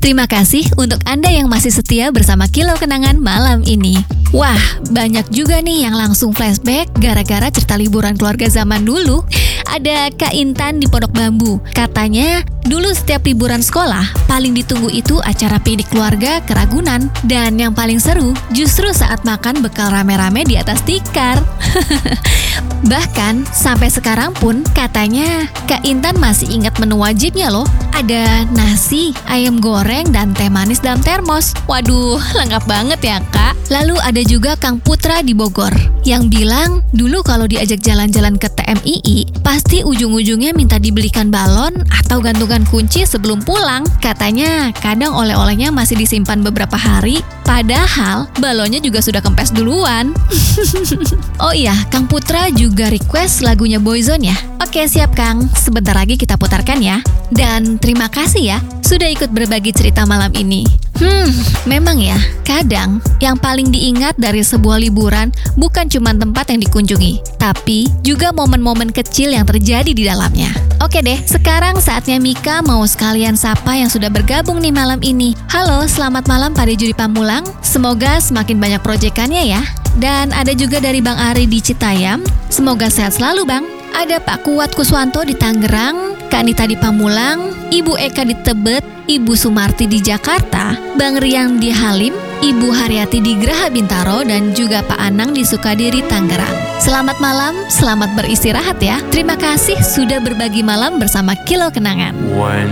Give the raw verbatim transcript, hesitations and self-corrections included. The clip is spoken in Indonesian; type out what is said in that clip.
Terima kasih untuk Anda yang masih setia bersama Kilau Kenangan malam ini. Wah, banyak juga nih yang langsung flashback gara-gara cerita liburan keluarga zaman dulu. Ada Kak Intan di Pondok Bambu. Katanya, dulu setiap liburan sekolah, paling ditunggu itu acara piknik keluarga ke Ragunan. Dan yang paling seru, justru saat makan bekal rame-rame di atas tikar. Bahkan, sampai sekarang pun katanya Kak Intan masih ingat menu wajibnya loh. Ada nasi, ayam goreng, dan teh manis dalam termos. Waduh, lengkap banget ya Kak. Lalu ada juga Kang Putra di Bogor yang bilang dulu kalau diajak jalan-jalan ke T M I I pasti ujung-ujungnya minta dibelikan balon atau gantungan kunci sebelum pulang. Katanya kadang oleh-olehnya masih disimpan beberapa hari, padahal balonnya juga sudah kempes duluan. Oh iya, Kang Putra juga request lagunya Boyzone ya. Oke siap Kang, sebentar lagi kita putarkan ya. Dan terima kasih ya sudah ikut berbagi cerita malam ini. Hmm, memang ya, kadang yang paling diingat dari sebuah liburan bukan cuma tempat yang dikunjungi, tapi juga momen-momen kecil yang terjadi di dalamnya. Oke deh, sekarang saatnya Mika mau sekalian sapa yang sudah bergabung nih malam ini. Halo, selamat malam Pak Juri Pamulang. Semoga semakin banyak proyekannya ya. Dan ada juga dari Bang Ari di Citayam. Semoga sehat selalu Bang. Ada Pak Kuat Kuswanto di Tangerang, Kak Nita di Pamulang, Ibu Eka di Tebet, Ibu Sumarti di Jakarta, Bang Riang di Halim, Ibu Haryati di Geraha Bintaro, dan juga Pak Anang di Sukadiri, Tangerang. Selamat malam, selamat beristirahat ya. Terima kasih sudah berbagi malam bersama Kilau Kenangan. When